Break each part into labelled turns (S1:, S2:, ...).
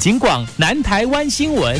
S1: 警广南台湾新闻。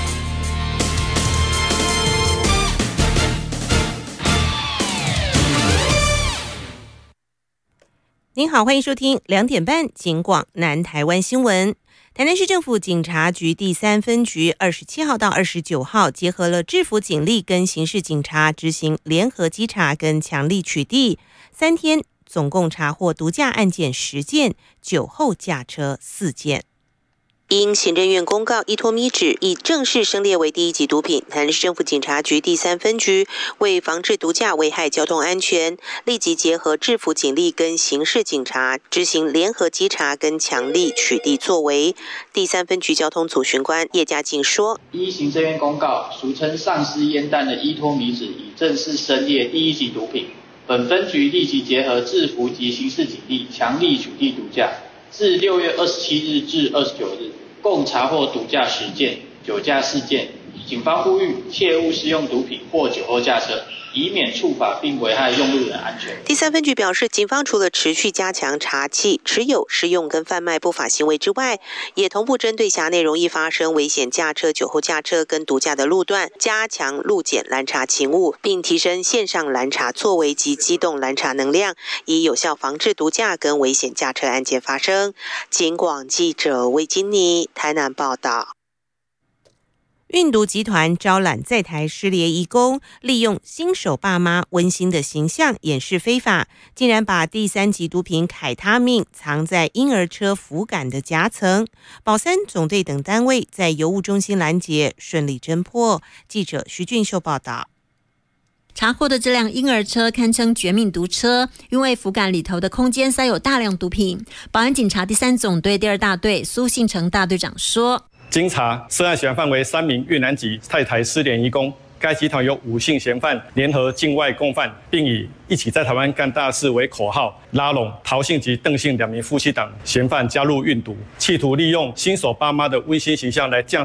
S2: 您好，欢迎收听2点半警广南台湾新闻。台南市政府警察局第3分局27号到29号结合了制服警力跟刑事警察执行联合稽查跟强力取缔，3天总共查获毒驾案件10件，酒后驾车4件。因行政院公告依托咪旨已正式升列为第1级毒品，台南市政府警察局第3分局为防治毒驾危害交通安全，立即结合制服警力跟刑事警察执行联合稽查跟强力取缔作为。第3分局交通组巡官叶家进说，
S3: 依行政院公告，俗称丧尸烟弹的依托咪旨已正式升列第1级毒品，本分局立即结合制服及刑事警力强力取缔毒驾，自6月27日至29日，共查获毒驾10件，酒驾4件。警方呼吁切勿使用毒品或酒后驾车，以免触法并危害用路人安全。
S2: 第3分局表示，警方除了持续加强查缉、持有、使用跟贩卖不法行为之外，也同步针对辖内容易发生危险驾车、酒后驾车跟毒驾的路段，加强路检拦查勤务，并提升线上拦查作为及机动拦查能量，以有效防治毒驾跟危险驾车案件发生。警广记者魏金妮台南报道。运毒集团招揽在台失联移工，利用新手爸妈温馨的形象掩饰非法，竟然把第3级毒品凯他命藏在婴儿车扶杆的夹层。保3总队等单位在邮务中心拦截，顺利侦破。记者徐俊秀报道。
S4: 查获的这辆婴儿车堪称绝命毒车，因为扶杆里头的空间塞有大量毒品。保安警察第3总队第2大队苏信成大队长说，
S5: 经查，涉案嫌犯为3名越南籍在台失联移工，该集团由5姓嫌犯联合境外共犯，并以一起在台湾干大事为口号，拉拢陶姓及邓姓2名夫妻档嫌犯加入运毒，企图利用新手爸妈的温馨形象来降